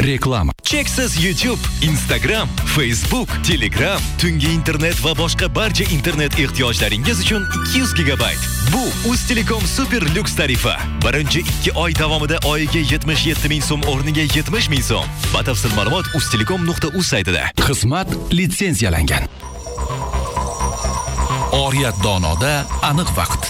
Reklama. Cheksiz YouTube, Instagram, Facebook, Telegram, tungi internet va boshqa barcha internet ehtiyojlaringiz uchun 200 GB. Bu Uztelecom Super Lux tarifi. Birinchi 2 oy davomida oyiga 77 ming so'm o'rniga 70 ming so'm. Batafsil ma'lumot uztelecom.uz saytida. Xizmat litsenziyalangan. Oriyat donoda aniq vaqt.